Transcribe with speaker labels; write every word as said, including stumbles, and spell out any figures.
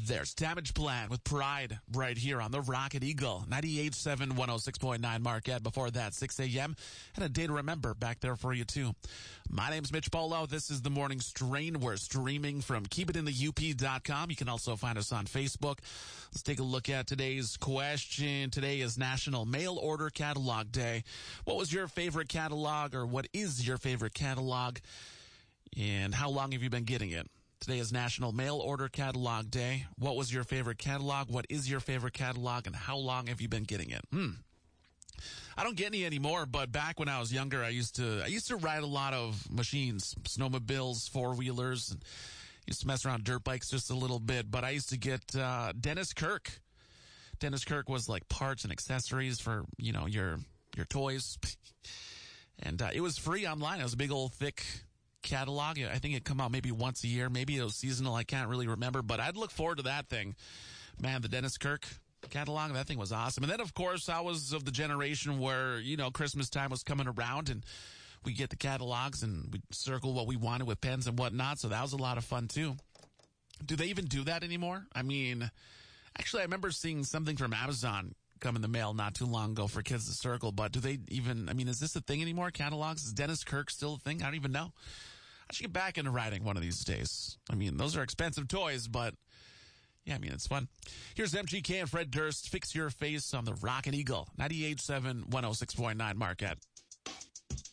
Speaker 1: There's Damage Plan with Pride right here on the Rocket Eagle. ninety-eight point seven, one oh six point nine Marquette. Before that, six a.m. And a day to remember back there for you, too. My name's Mitch Polo. This is The Morning Strain. We're streaming from keep it in the U P dot com. You can also find us on Facebook. Let's take a look at today's question. Today is National Mail Order Catalog Day. What was your favorite catalog, or what is your favorite catalog? And how long have you been getting it? Today is National Mail Order Catalog Day. What was your favorite catalog? What is your favorite catalog? And how long have you been getting it? Hmm. I don't get any anymore, but back when I was younger, I used to, I used to ride a lot of machines, snowmobiles, four-wheelers, and used to mess around dirt bikes just a little bit, but I used to get, uh, Dennis Kirk. Dennis Kirk was like parts and accessories for, you know, your, your toys. And, uh, it was free online. It was a big old thick catalog. I think it come out maybe once a year. Maybe it was seasonal. I can't really remember, but I'd look forward to that thing. Man, the Dennis Kirk catalog, that thing was awesome. And then, of course, I was of the generation where, you know, Christmas time was coming around and we get the catalogs and we circle what we wanted with pens and whatnot. So that was a lot of fun too. Do they even do that anymore? I mean, actually, I remember seeing something from Amazon come in the mail not too long ago for kids to circle, but do they even, I mean, is this a thing anymore? Catalogs? Is Dennis Kirk still a thing? I don't even know. I should get back into riding one of these days. I mean, those are expensive toys, but yeah, I mean, it's fun. Here's M G K and Fred Durst. Fix Your Face on the Rocket Eagle. ninety-eight point seven, one oh six point nine Marquette.